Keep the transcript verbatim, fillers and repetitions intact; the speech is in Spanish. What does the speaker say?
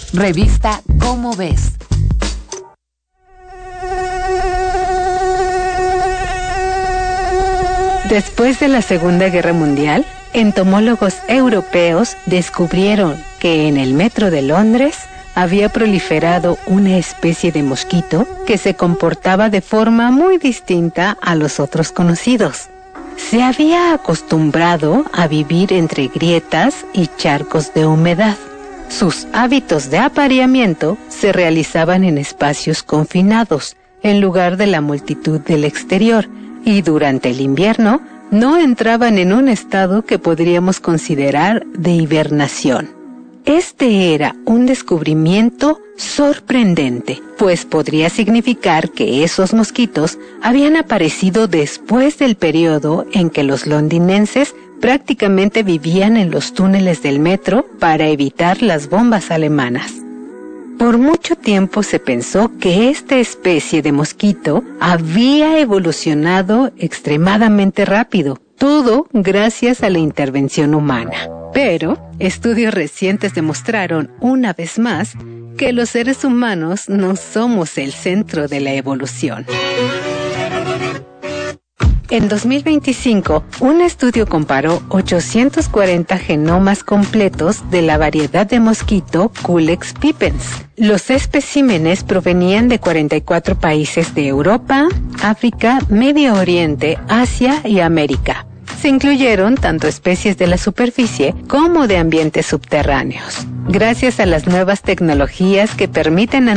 Revista Cómo Ves. Después de la Segunda Guerra Mundial, entomólogos europeos descubrieron que en el metro de Londres había proliferado una especie de mosquito que se comportaba de forma muy distinta a los otros conocidos. Se había acostumbrado a vivir entre grietas y charcos de humedad. Sus hábitos de apareamiento se realizaban en espacios confinados, en lugar de la multitud del exterior, y durante el invierno no entraban en un estado que podríamos considerar de hibernación. Este era un descubrimiento sorprendente, pues podría significar que esos mosquitos habían aparecido después del periodo en que los londinenses prácticamente vivían en los túneles del metro para evitar las bombas alemanas. Por mucho tiempo se pensó que esta especie de mosquito había evolucionado extremadamente rápido, todo gracias a la intervención humana. Pero estudios recientes demostraron una vez más que los seres humanos no somos el centro de la evolución. En dos mil veinticinco, un estudio comparó ochocientos cuarenta genomas completos de la variedad de mosquito Culex pipens. Los especímenes provenían de cuarenta y cuatro países de Europa, África, Medio Oriente, Asia y América. Se incluyeron tanto especies de la superficie como de ambientes subterráneos. Gracias a las nuevas tecnologías que permiten